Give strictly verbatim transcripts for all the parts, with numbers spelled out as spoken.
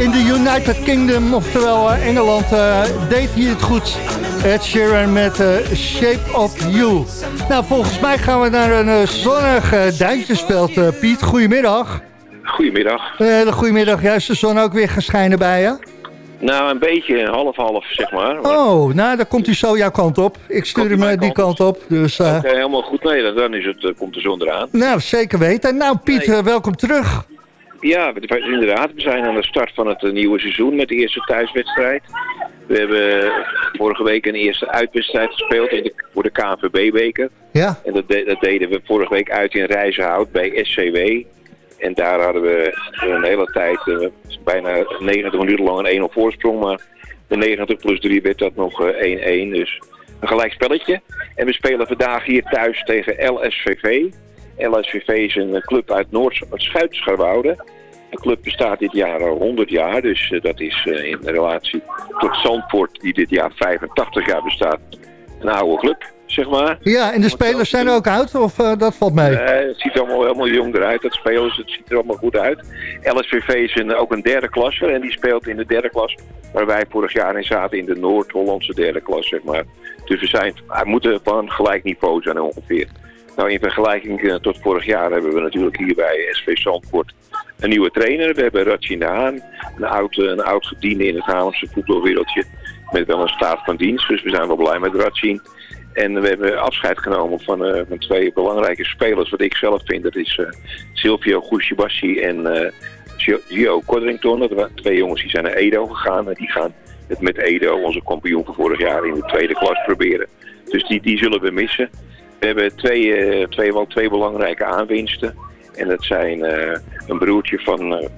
in de United Kingdom, oftewel uh, Engeland, uh, deed hij het goed. Ed Sheeran met uh, Shape of You. Nou, volgens mij gaan we naar een uh, zonnig uh, Duintjesveld. Uh, Piet, goedemiddag. Goedemiddag. Een hele goedemiddag. Juist de zon ook weer gaan schijnen bij je? Nou, een beetje half-half, zeg maar. Oh, nou, dan komt hij zo jouw kant op. Ik stuur hem uh, die kant op. Dus, uh... Oké, okay, helemaal goed. Nee, dan is het, uh, komt de zon eraan. Nou, zeker weten. Nou, Piet, nee. uh, welkom terug. Ja, inderdaad. We zijn aan de start van het uh, nieuwe seizoen met de eerste thuiswedstrijd. We hebben uh, vorige week een eerste uitwedstrijd gespeeld in de, voor de K N V B-beker. Ja. En dat, de, dat deden we vorige week uit in Rijzenhout bij S C W. En daar hadden we een hele tijd, uh, bijna negentig minuten lang een één nul voorsprong. Maar de negentig plus drie werd dat nog één-één. Uh, dus een gelijk spelletje. En we spelen vandaag hier thuis tegen L S V V. L S V V is een club uit Noord-Schuit-Scharwoude. De club bestaat dit jaar al honderd jaar. Dus uh, dat is uh, in relatie tot Zandvoort, die dit jaar vijfentachtig jaar bestaat, een oude club, zeg maar. Ja, en de spelers zijn er ook oud, of uh, dat valt mee? Uh, het ziet er allemaal helemaal jong eruit, dat spelers, het ziet er allemaal goed uit. L S V V is een, ook een derde klasse en die speelt in de derde klas, waar wij vorig jaar in zaten in de Noord-Hollandse derde klas, zeg maar. Dus we zijn, we moeten van gelijk niveau zijn ongeveer. Nou, in vergelijking uh, tot vorig jaar hebben we natuurlijk hier bij S V Zandvoort een nieuwe trainer. We hebben Ratchin de Haan, een oud, een oud gediende in het Haarlemse voetbalwereldje, met wel een staat van dienst. Dus we zijn wel blij met Ratchin. En we hebben afscheid genomen van, uh, van twee belangrijke spelers. Wat ik zelf vind, dat is uh, Silvio Guscibassi en uh, Gio Codrington. Dat waren twee jongens die zijn naar Edo gegaan. En die gaan het met Edo, onze kampioen van vorig jaar, in de tweede klas proberen. Dus die, die zullen we missen. We hebben twee, uh, twee, wel twee belangrijke aanwinsten. En dat zijn uh, een broertje van... Uh,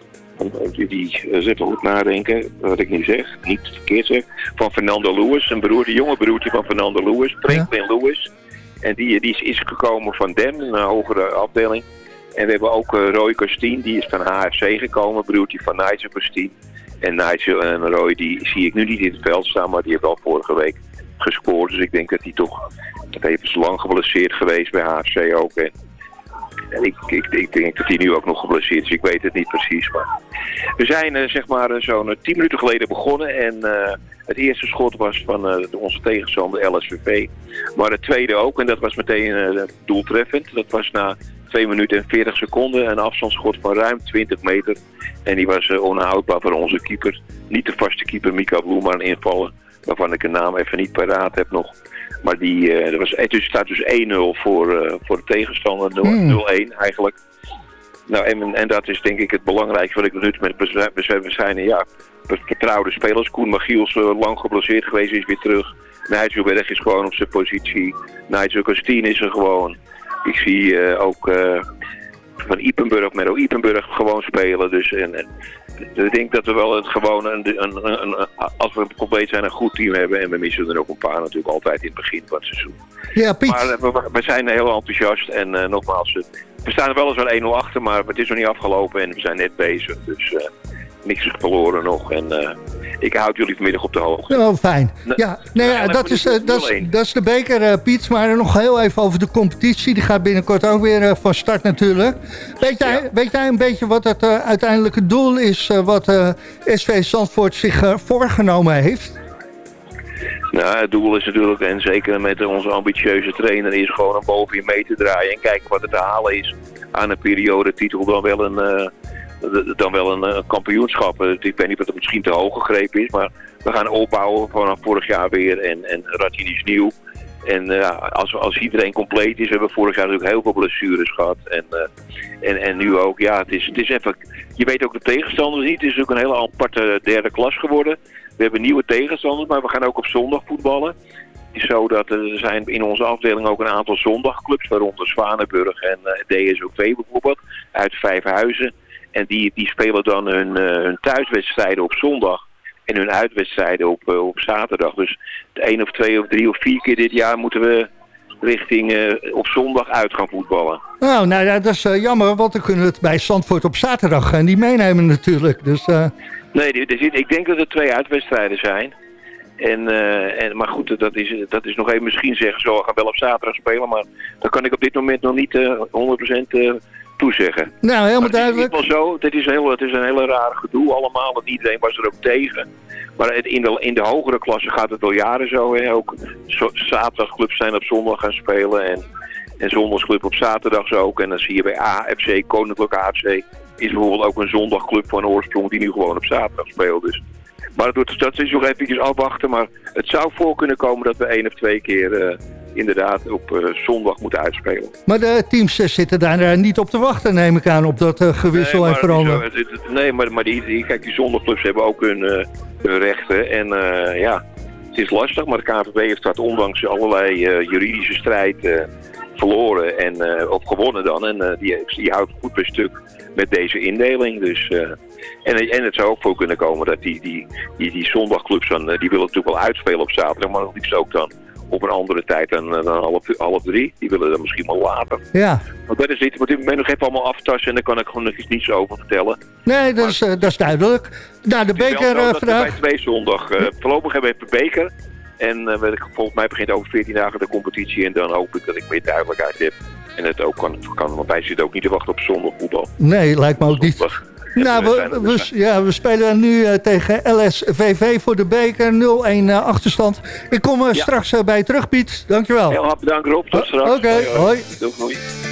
Die, die uh, zit goed nadenken, wat ik nu zeg, niet verkeerd zeg, van Fernando Lewis, een broer, de jonge broertje van Fernando Lewis, Franklin ja. Lewis. En die, die is, is gekomen van Dem, een hogere afdeling. En we hebben ook uh, Roy Costien, die is van H F C gekomen, broertje van Nigel Costien. En Nigel en Roy, die zie ik nu niet in het veld staan, maar die heeft al vorige week gescoord. Dus ik denk dat hij toch, dat hij is lang geblesseerd geweest bij H F C ook. En, En ik, ik, ik denk dat hij nu ook nog geblesseerd is. Ik weet het niet precies. Maar we zijn uh, zeg maar uh, zo'n uh, tien minuten geleden begonnen. En uh, het eerste schot was van uh, onze tegenstander L S V V. Maar het tweede ook. En dat was meteen uh, doeltreffend. Dat was na twee minuten en veertig seconden. Een afstandsschot van ruim twintig meter. En die was uh, onhoudbaar voor onze keeper. Niet de vaste keeper Mika Bloem, maar een invaller. Waarvan ik een naam even niet paraat heb nog. Maar die, uh, er was, het staat dus één nul voor, uh, voor de tegenstander, nul-één mm. eigenlijk. Nou, en, en dat is denk ik het belangrijkste wat ik nu met we zijn, ja, vertrouwde spelers. Koen Magiels, uh, lang geblesseerd geweest, is weer terug. Nigel Berg is gewoon op zijn positie. Nigel Costien is er gewoon. Ik zie uh, ook uh, van Ipenburg, Merro Ipenburg gewoon spelen. Dus en, en, ik denk dat we wel het gewoon, een, een, een, een, als we compleet zijn, een goed team hebben. En we missen er ook een paar natuurlijk altijd in het begin van het seizoen. Ja, Piet. Maar we, we zijn heel enthousiast. En uh, nogmaals, we staan er wel eens wel één nul achter, maar het is nog niet afgelopen. En we zijn net bezig. Dus uh, niks is verloren nog. En uh, ik houd jullie vanmiddag op de hoogte. Oh, fijn. Ja, nou ja, dat is, uh, dat, is, dat is de beker, uh, Piet. Maar nog heel even over de competitie. Die gaat binnenkort ook weer uh, van start natuurlijk. Weet jij, ja. weet jij een beetje wat het uh, uiteindelijke doel is... Uh, wat uh, S V Zandvoort zich uh, voorgenomen heeft? Nou, het doel is natuurlijk, en zeker met onze ambitieuze trainer... is gewoon om boven je mee te draaien... en kijken wat er te halen is aan een periodetitel dan wel een... Uh, dan wel een uh, kampioenschap. Uh, ik weet niet of het misschien te hoog gegrepen is, maar we gaan opbouwen vanaf vorig jaar weer en, en Ratchin is nieuw. En uh, als, als iedereen compleet is, we hebben vorig jaar natuurlijk heel veel blessures gehad. En, uh, en, en nu ook, ja, het is, het is even, je weet ook de tegenstanders niet. Het is ook een hele aparte derde klas geworden. We hebben nieuwe tegenstanders, maar we gaan ook op zondag voetballen. Het is zo dat er zijn in onze afdeling ook een aantal zondagclubs, waaronder Zwanenburg en uh, D S O V bijvoorbeeld, uit Vijfhuizen. En die, die spelen dan hun, uh, hun thuiswedstrijden op zondag en hun uitwedstrijden op, uh, op zaterdag. Dus de één of twee of drie of vier keer dit jaar moeten we richting uh, op zondag uit gaan voetballen. Nou, nou ja, dat is uh, jammer, want dan kunnen we het bij Zandvoort op zaterdag uh, niet meenemen natuurlijk. Dus, uh... Nee, er zit, ik denk dat er twee uitwedstrijden zijn. En, uh, en, maar goed, dat is, dat is nog even misschien zeggen, zo we gaan wel op zaterdag spelen. Maar dan kan ik op dit moment nog niet uh, honderd procent... Uh, toezeggen. Nou, helemaal maar duidelijk. Het is wel zo, het is, heel, het is een hele rare gedoe allemaal. En iedereen was er ook tegen. Maar in de, in de hogere klassen gaat het al jaren zo. Hè. Ook zo, zaterdagclubs zijn op zondag gaan spelen. En, en zondagsclub op zaterdags ook. En dan zie je bij A F C, Koninklijke A F C, is bijvoorbeeld ook een zondagclub van oorsprong die nu gewoon op zaterdag speelt. Dus. Maar dat, dat is nog eventjes afwachten. Maar het zou voor kunnen komen dat we één of twee keer... Uh, inderdaad op uh, zondag moeten uitspelen. Maar de teams uh, zitten daar uh, niet op te wachten, neem ik aan, op dat uh, gewissel nee, en veranderen. Het, het, het, nee, maar, maar die, die, kijk, die zondagclubs hebben ook hun, uh, hun rechten. En uh, ja, het is lastig, maar de K N V B heeft dat ondanks allerlei uh, juridische strijd uh, verloren en uh, of gewonnen dan. En uh, die, die houdt goed bij stuk met deze indeling. Dus, uh, en, en het zou ook voor kunnen komen dat die, die, die, die zondagclubs, dan, uh, die willen natuurlijk wel uitspelen op zaterdag, maar het liefst ook dan op een andere tijd dan, dan half, half drie. Die willen dan misschien wel later. Ja. Want dat is iets wat ik me nog even allemaal aftasten en daar kan ik gewoon nog eens niets over vertellen. Nee, dat, is, uh, dat is duidelijk. Nou, de beker uh, vandaag. Bij twee zondag. Uh, voorlopig hebben we de beker. En uh, volgens mij begint over veertien dagen de competitie. En dan hoop ik dat ik meer duidelijkheid heb. En het ook kan, kan want wij zitten ook niet te wachten op zondagvoetbal. Nee, lijkt me ook niet. Zondag. Nou, we, we, ja, we spelen nu uh, tegen L S V V voor de beker. nul-een uh, achterstand. Ik kom uh, ja. straks uh, bij je terug, Piet. Dankjewel. Heel hartelijk bedankt, Rob. Tot straks. Oké, okay, hoi. Doei, hoi.